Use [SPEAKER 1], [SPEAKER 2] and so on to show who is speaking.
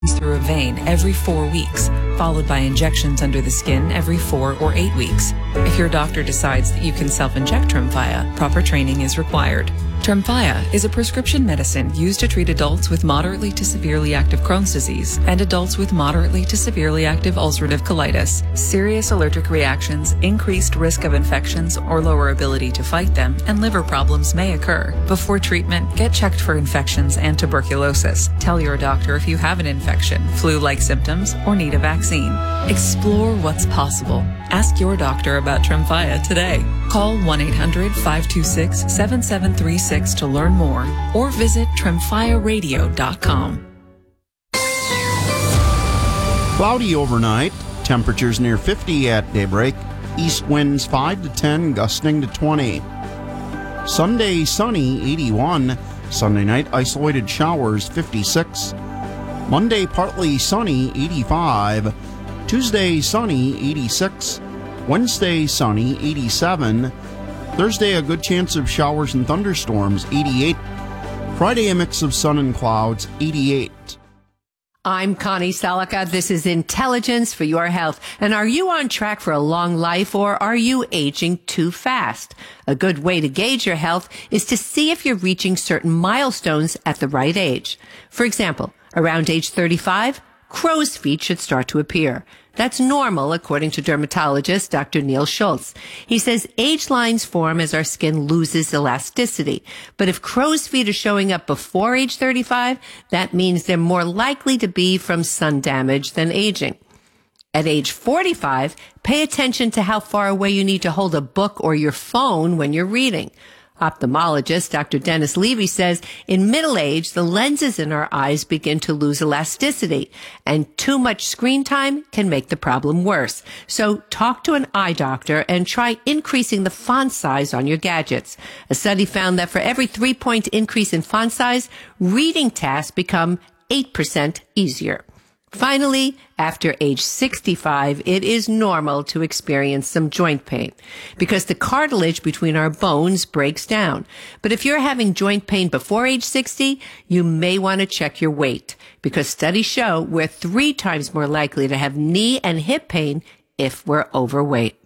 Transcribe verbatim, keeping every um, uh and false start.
[SPEAKER 1] through a vein every four weeks, followed by injections under the skin every four or eight weeks. If your doctor decides that you can self-inject Tremfya, proper training is required. Tremfya is a prescription medicine used to treat adults with moderately to severely active Crohn's disease and adults with moderately to severely active ulcerative colitis. Serious allergic reactions, increased risk of infections or lower ability to fight them, and liver problems may occur. Before treatment, get checked for infections and tuberculosis. Tell your doctor if you have an infection, flu-like symptoms, or need a vaccine. Explore what's possible. Ask your doctor about Tremfya today. Call one eight hundred, five two six, seven seven three six to learn more or visit tremfya radio dot com.
[SPEAKER 2] Cloudy overnight, temperatures near fifty at daybreak, east winds five to ten, gusting to twenty. Sunday sunny, eighty-one. Sunday night isolated showers, fifty-six. Monday partly sunny, eighty-five. Tuesday sunny, eighty-six. Wednesday sunny, eighty-seven. Thursday a good chance of showers and thunderstorms, eighty-eight. Friday a mix of sun and clouds, eighty-eight.
[SPEAKER 3] I'm Connie Salika. This is Intelligence for Your Health. And are you on track for a long life, or are you aging too fast? A good way to gauge your health is to see if you're reaching certain milestones at the right age. For example, around age thirty-five, crow's feet should start to appear. That's normal, according to dermatologist Doctor Neil Schultz. He says age lines form as our skin loses elasticity. But if crow's feet are showing up before age thirty-five, that means they're more likely to be from sun damage than aging. At age forty-five, pay attention to how far away you need to hold a book or your phone when you're reading. Ophthalmologist Doctor Dennis Levy says in middle age, the lenses in our eyes begin to lose elasticity, and too much screen time can make the problem worse. So talk to an eye doctor and try increasing the font size on your gadgets. A study found that for every three-point increase in font size, reading tasks become eight percent easier. Finally, after age sixty-five, it is normal to experience some joint pain because the cartilage between our bones breaks down. But if you're having joint pain before age sixty, you may want to check your weight because studies show we're three times more likely to have knee and hip pain if we're overweight.